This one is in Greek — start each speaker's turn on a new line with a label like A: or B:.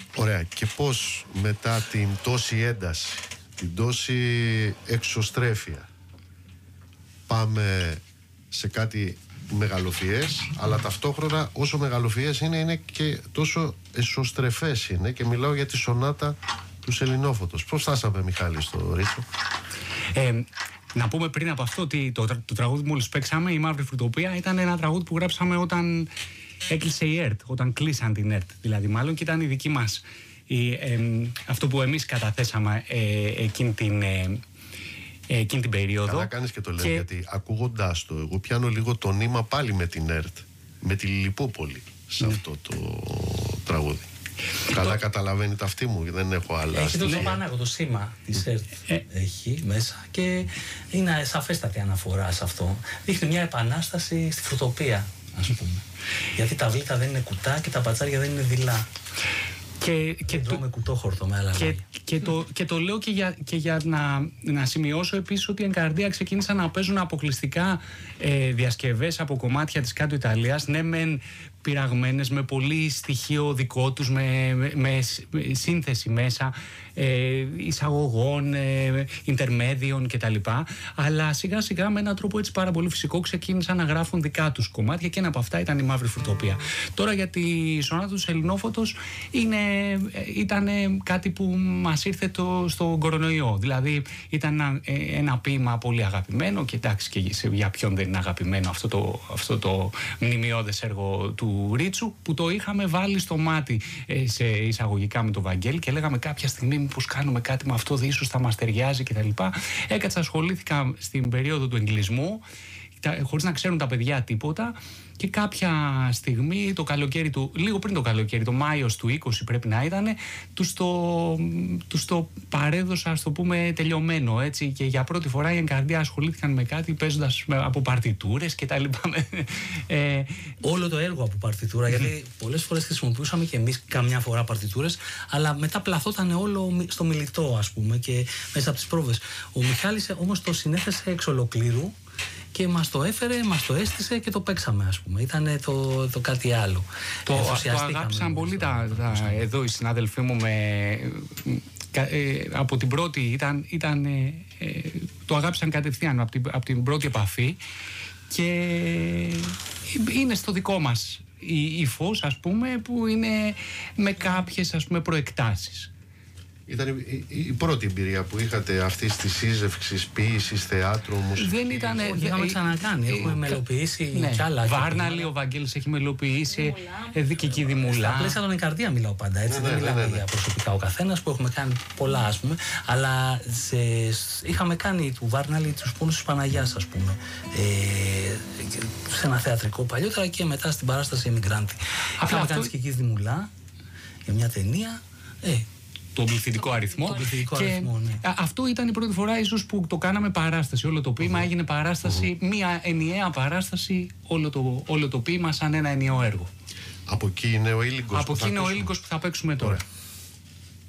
A: Ωραία. Και πώς μετά την τόση ένταση, την τόση εξωστρέφεια, πάμε σε κάτι μεγαλοφιές, αλλά ταυτόχρονα όσο μεγαλοφιές είναι και τόσο εσωστρεφές είναι, και μιλάω για τη σονάτα του Σεληνόφωτος. Πώς φτάσαμε, Μιχάλη, στο Ρίτσο?
B: Να πούμε πριν από αυτό ότι το τραγούδι που μόλις παίξαμε, η Μαύρη Φρουτοπία, ήταν ένα τραγούδι που γράψαμε όταν έκλεισε η ΕΡΤ, όταν κλείσαν την ΕΡΤ δηλαδή, μάλλον, και ήταν η δική μας, αυτό που εμείς καταθέσαμε εκείνη την περίοδο.
A: Καλά κάνεις και το λες, γιατί ακούγοντάς το, εγώ πιάνω λίγο το νήμα πάλι με την ΕΡΤ, με τη Λιππούπολη σε αυτό το τραγούδι. Καλά καταλαβαίνει τα αυτή μου, δεν έχω άλλα.
C: Έχει το Πανάγο, το σήμα της ΕΡΤ έχει μέσα, και είναι σαφέστατη αναφορά σε αυτό. Δείχνει μια επανάσταση στη φρουτοπία, ας πούμε. Γιατί τα βλήτα δεν είναι κουτά και τα πατσάρια δεν είναι δειλά.
B: Και το λέω και για να σημειώσω επίσης ότι η Εγκαρδία ξεκίνησαν να παίζουν αποκλειστικά διασκευές από κομμάτια της Κάτω Ιταλίας, ναι μεν πειραγμένες με πολύ στοιχείο δικό τους, με σύνθεση μέσα, εισαγωγών, ιντερμέδιων κτλ. Αλλά σιγά σιγά με έναν τρόπο έτσι πάρα πολύ φυσικό ξεκίνησαν να γράφουν δικά τους κομμάτια, και ένα από αυτά ήταν η Μαύρη Φρουτοπία. Τώρα για τη σονάτα του Σεληνόφωτος ήταν κάτι που μας ήρθε στον κορονοϊό. Δηλαδή ένα ποίημα πολύ αγαπημένο, και εντάξει, και για ποιον δεν είναι αγαπημένο αυτό το μνημειώδες έργο του Ρίτσου, που το είχαμε βάλει στο μάτι σε εισαγωγικά με τον Βαγγέλη, και λέγαμε κάποια στιγμή μήπως κάνουμε κάτι με αυτό, ίσως θα μας ταιριάζει κτλ. Έκατσα, ασχολήθηκα στην περίοδο του εγκλισμού, χωρίς να ξέρουν τα παιδιά τίποτα, και κάποια στιγμή το καλοκαίρι λίγο πριν το καλοκαίρι, το Μάιος του 20 πρέπει να ήταν, τους το παρέδωσα, ας το πούμε, τελειωμένο, έτσι, και για πρώτη φορά η Εγκαρδία ασχολήθηκαν με κάτι παίζοντας από παρτιτούρες και τα λοιπά.
C: Όλο το έργο από παρτιτούρα, γιατί πολλές φορές χρησιμοποιούσαμε και εμείς καμιά φορά παρτιτούρες, αλλά μετά πλαθόταν όλο στο μιλητό, ας πούμε, και μέσα από τις πρόβες. Ο Μιχάλης όμως το συνέθεσε εξ ολοκλήρου και μας το έφερε, μας το έστησε και το παίξαμε, ας πούμε. Ήταν το κάτι άλλο.
B: Το αγάπησαν πολύ εδώ οι συνάδελφοί μου από την πρώτη, το αγάπησαν κατευθείαν από την πρώτη επαφή, και είναι στο δικό μας υφός, ας πούμε, που είναι με κάποιες, ας πούμε, προεκτάσεις.
A: Ήταν η πρώτη εμπειρία που είχατε αυτής της σύζευξης, ποίησης, θεάτρου, μουσικής?
C: Δεν ήταν. Είχαμε ξανακάνει. Έχουμε μελοποιήσει κι άλλα.
B: Βάρναλη, ο Βαγγέλης έχει μελοποιήσει, Δικική Δημουλά.
C: Στα πλαίσια των Εγκαρδία μιλάω πάντα, έτσι. Δεν μιλάμε για προσωπικά ο καθένας, που έχουμε κάνει πολλά, ας πούμε. Αλλά είχαμε κάνει του Βάρναλη τους πόνους της Παναγιάς, ας πούμε. Σε ένα θεατρικό παλιότερα, και μετά στην παράσταση Εμιγκράντη. Είχαμε κάνει Δικική Δημουλά για μια ταινία.
B: Τον πληθυντικό αριθμό.
C: Ναι.
B: Αυτό ήταν η πρώτη φορά ίσως που το κάναμε παράσταση. Όλο το ποίημα έγινε παράσταση, μία ενιαία παράσταση, όλο το ποίημα σαν ένα ενιαίο έργο.
A: Από εκεί είναι ο ήλιγκος
B: που θα παίξουμε τώρα.